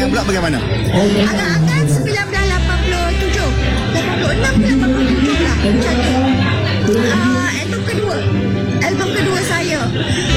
pula bagaimana? Angan-angan 1987 86 ke 87 lah macam tu. Album kedua saya